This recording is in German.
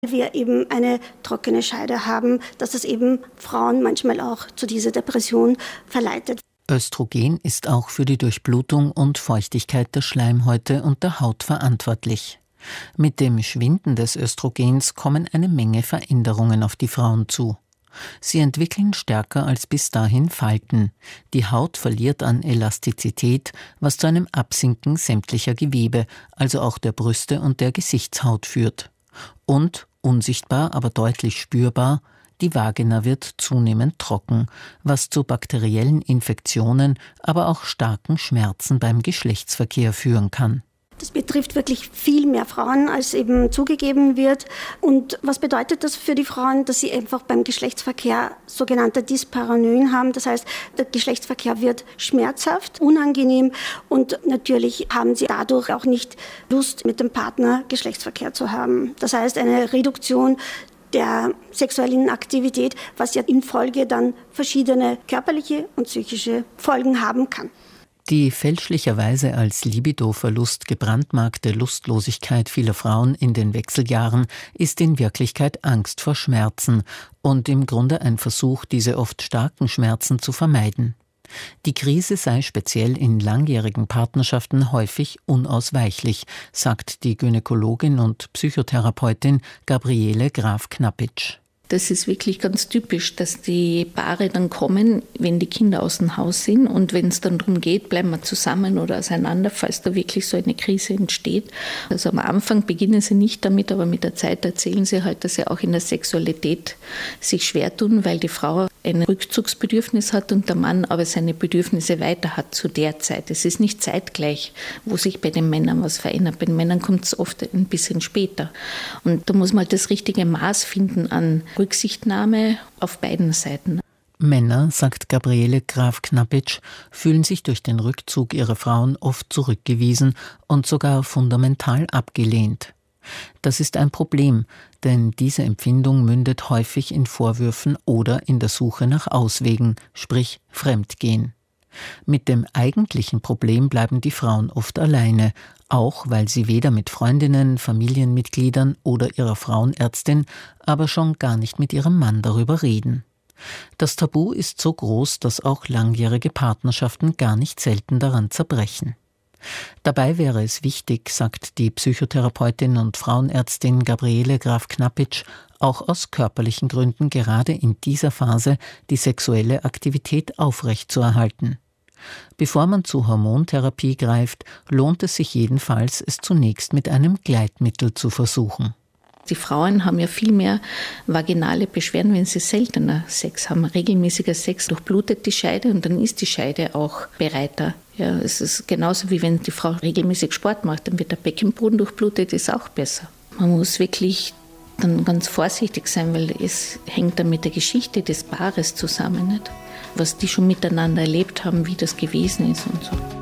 wir eben eine trockene Scheide haben, dass es eben Frauen manchmal auch zu dieser Depression verleitet. Östrogen ist auch für die Durchblutung und Feuchtigkeit der Schleimhäute und der Haut verantwortlich. Mit dem Schwinden des Östrogens kommen eine Menge Veränderungen auf die Frauen zu. Sie entwickeln stärker als bis dahin Falten. Die Haut verliert an Elastizität, was zu einem Absinken sämtlicher Gewebe, also auch der Brüste und der Gesichtshaut führt. Und, unsichtbar, aber deutlich spürbar, die Vagina wird zunehmend trocken, was zu bakteriellen Infektionen, aber auch starken Schmerzen beim Geschlechtsverkehr führen kann. Das betrifft wirklich viel mehr Frauen, als eben zugegeben wird. Und was bedeutet das für die Frauen? Dass sie einfach beim Geschlechtsverkehr sogenannte Dyspareunie haben. Das heißt, der Geschlechtsverkehr wird schmerzhaft, unangenehm und natürlich haben sie dadurch auch nicht Lust, mit dem Partner Geschlechtsverkehr zu haben. Das heißt, eine Reduktion der sexuellen Aktivität, was ja in Folge dann verschiedene körperliche und psychische Folgen haben kann. Die fälschlicherweise als Libidoverlust gebrandmarkte Lustlosigkeit vieler Frauen in den Wechseljahren ist in Wirklichkeit Angst vor Schmerzen und im Grunde ein Versuch, diese oft starken Schmerzen zu vermeiden. Die Krise sei speziell in langjährigen Partnerschaften häufig unausweichlich, sagt die Gynäkologin und Psychotherapeutin Gabriele Graf-Knappitsch. Das ist wirklich ganz typisch, dass die Paare dann kommen, wenn die Kinder aus dem Haus sind und wenn es dann darum geht, bleiben wir zusammen oder auseinander, falls da wirklich so eine Krise entsteht. Also am Anfang beginnen sie nicht damit, aber mit der Zeit erzählen sie halt, dass sie auch in der Sexualität sich schwer tun, weil die Frau ein Rückzugsbedürfnis hat und der Mann aber seine Bedürfnisse weiter hat zu der Zeit. Es ist nicht zeitgleich, wo sich bei den Männern was verändert. Bei den Männern kommt es oft ein bisschen später. Und da muss man halt das richtige Maß finden an Rücksichtnahme auf beiden Seiten. Männer, sagt Gabriele Graf-Knappitsch, fühlen sich durch den Rückzug ihrer Frauen oft zurückgewiesen und sogar fundamental abgelehnt. Das ist ein Problem, denn diese Empfindung mündet häufig in Vorwürfen oder in der Suche nach Auswegen, sprich Fremdgehen. Mit dem eigentlichen Problem bleiben die Frauen oft alleine, auch weil sie weder mit Freundinnen, Familienmitgliedern oder ihrer Frauenärztin, aber schon gar nicht mit ihrem Mann darüber reden. Das Tabu ist so groß, dass auch langjährige Partnerschaften gar nicht selten daran zerbrechen. Dabei wäre es wichtig, sagt die Psychotherapeutin und Frauenärztin Gabriele Graf-Knappitsch, auch aus körperlichen Gründen gerade in dieser Phase die sexuelle Aktivität aufrechtzuerhalten. Bevor man zu Hormontherapie greift, lohnt es sich jedenfalls, es zunächst mit einem Gleitmittel zu versuchen. Die Frauen haben ja viel mehr vaginale Beschwerden, wenn sie seltener Sex haben. Regelmäßiger Sex durchblutet die Scheide und dann ist die Scheide auch bereiter. Ja, es ist genauso wie wenn die Frau regelmäßig Sport macht, dann wird der Beckenboden durchblutet, ist auch besser. Man muss wirklich dann ganz vorsichtig sein, weil es hängt dann mit der Geschichte des Paares zusammen, nicht? Was die schon miteinander erlebt haben, wie das gewesen ist und so.